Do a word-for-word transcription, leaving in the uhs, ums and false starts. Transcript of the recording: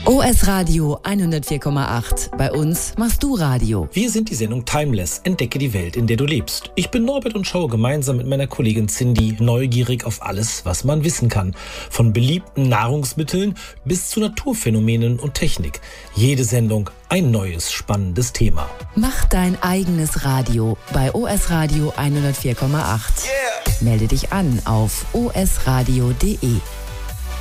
O S Radio hundertvier Komma acht. Bei uns machst du Radio. Wir sind die Sendung Timeless. Entdecke die Welt, in der du lebst. Ich bin Norbert und schaue gemeinsam mit meiner Kollegin Cindy neugierig auf alles, was man wissen kann. Von beliebten Nahrungsmitteln bis zu Naturphänomenen und Technik. Jede Sendung ein neues, spannendes Thema. Mach dein eigenes Radio bei O S Radio hundertvier Komma acht. Yeah. Melde dich an auf o s radio punkt d e.